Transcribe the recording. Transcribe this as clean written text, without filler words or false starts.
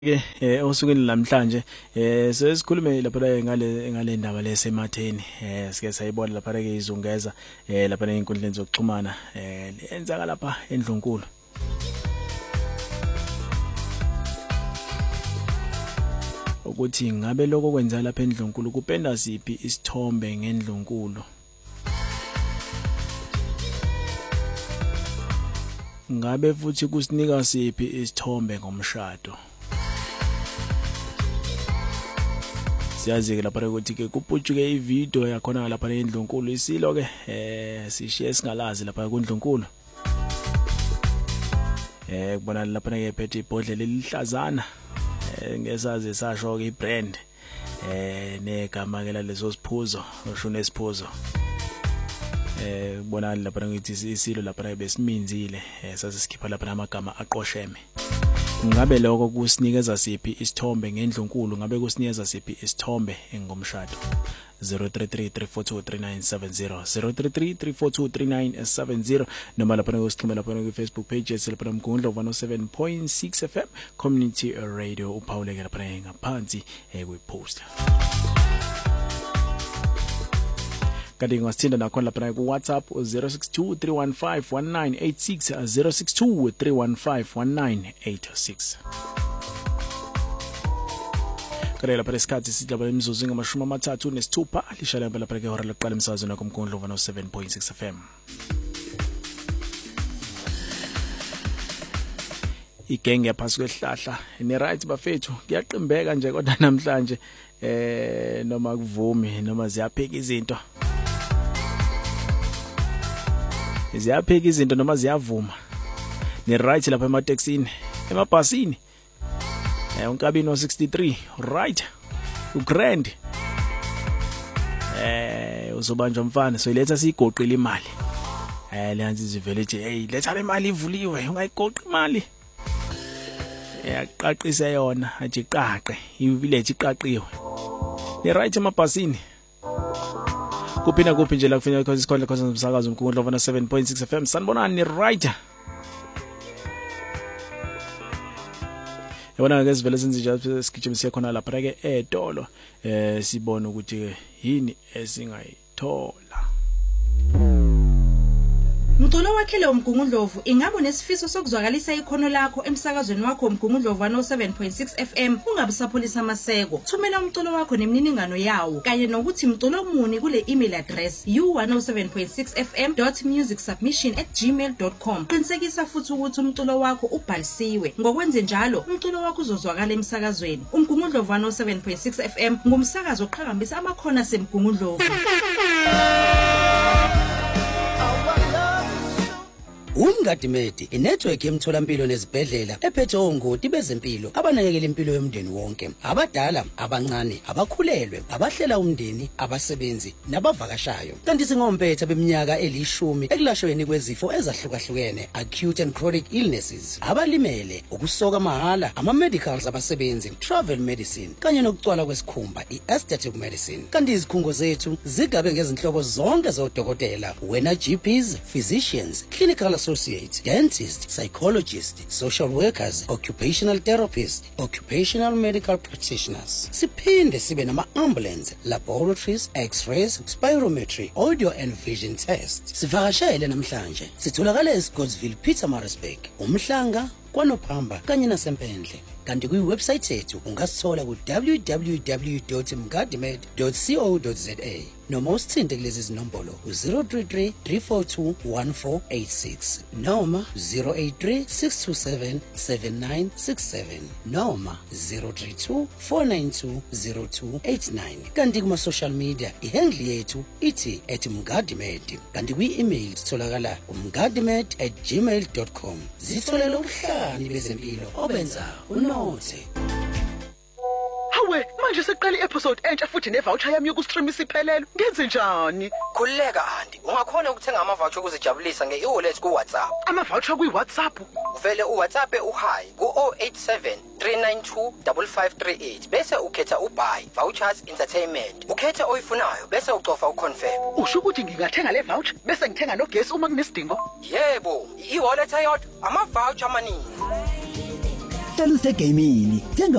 Osukwini namhlanje sesikhulume lapha ngale ndaba lesematheni sike sayibona lapha ke izungeza lapha einkundleni zokuxhumana lenzaka lapha eNdlunkulu ukuthi ngabe lokho kwenza lapha eNdlunkulu kupenda siphi isithombe ngeNdlunkulu ngabe futhi kusinika siphi isithombe ngomshado siyazi ke lapha ukuthi ke kuputshuke ivideo yakhona lapha eNdlunkulu isilo ke sishiye singalazi lapha kuNdlunkulu kubona lapha ke phethe ibhodlela elihlazana ngesazi sasho ke ibrand negama ke laleso siphuzo oshune siphuzo kubona lapha ngithi isilo lapha besiminzile sasisikipha lapha amagama aqosheme ngabe lokho kusinikeza siphi isithombe ngeNdlunkulu ngabe kusinikeza siphi isithombe ngomshado 0333423970 0333423970 noma lapha ngosixhumela lapha ku Facebook page lapha Mgundlo 107.6 FM Community Radio uphawuleke lapha ngaphansi kweposter Kadi ngasithinda nakhona lapha ku WhatsApp 0623151986 0623151986 Kade lapha isikhathi sidlaba imizuzu ngamashumi amathathu nesithupha lishala lapha ke hora lokuqala emsazweni nakomkhondlo 107.6 FM Igenge yaphansi kwehlahla ne right bafethu kuyaqimbeka nje kodwa namhlanje noma kuvumi noma ziyapheka izinto ziyapheka izinto noma ziyavuma ne right lapha emateksini emabhasini unkabino 63 right ugrand uzobanjwa mfana so iletha sigoqile imali leyanzi zivele nje hey letha le mali ivuliwe ungayigoqa imali yaqaqisa yona athi qaqe ivillage iqaqiwe ne right emabhasini kuphina kuphi nje la kufinyela cause isikhondla cause umsakazo umkhulu 7.6 FM sanibonani ni right yabona ke sivele senze njalo sigijimisa khona lapha ke etolo sibona ukuthi yini esingayithola Mculo wakhe lo Mgungundlovu ingabe unesifiso sokuzwakalisa ikhono lakho emsakazweni wakho Mgungundlovu 107.6 FM ungabusapholisa amaseko thumela umculo wakho nemniningano yawo kanye nokuthi mculo muni kule email address u107.6fm.musicsubmission@gmail.com qinisekisa futhi ukuthi umculo wakho ubhalisiwe ngokwenze njalo umculo wakho uzozwakala emsakazweni Mgungundlovu 107.6 FM ngumsakazo oqhakambisa amakhono aseMgungundlovu Umgadimedi inetwork yemtholampilo nezibhedlela ephethe ongoti bezempilo abanakekela impilo yomndeni wonke abadala abancane abakhulelwe abahlela umndeni abasebenzi nabavakashayo kanti singompetha beminyaka elishumi ekulashweni kwezifo ezahlukahlukene acute and chronic illnesses abalimele ukusoka mahala ama medicals abasebenzi travel medicine kanye nokucwala kwesikhumba aesthetic medicine kanti izikhungo zethu zigabe ngezinhlobo zonke zodokotela wena GPs physicians clinical associates, dentists, psychologists, social workers, occupational therapists, occupational medical practitioners. Siphinde sibe nama ambulance, laboratories, x-rays, spirometry, audio and vision tests. Sivakashele namhlanje. Sitholakala eScottsville, Pietermaritzburg, uMhlanga, kwaNophamba kanye nasempendle. Kanti ku website yethu ungasithola ku www.mgadimed.co.za noma usithinte kulezi zinombolo 033 342 1486 noma 083 627 7967 noma 032 492 0289 kanti kuma social media ihandle yethu ithi @mgadimed kanti ku email sitholakala mgadimed@gmail.com zitholela ubuhlani bezempilo obenza unothe Hawe manje seqala episode entsha futhi nevoucher yami yokustreamisa iphelele ngenze njani Khuleka anti ungakhona ukuthenga ama voucher ukuzijabulisa nge-e-wallet ku WhatsApp ama voucher ku WhatsApp uvele uWhatsApp uhi ku 087 392 5538 bese ukhetha ubuy vouchers entertainment ukhethe oyifunayo bese ucofa uconfirm usho ukuthi ngingathenga le voucher bese ngithenga nogesi uma kunesidingo yebo i-wallet ayodwa ama voucher amaningi uhlala usegamini.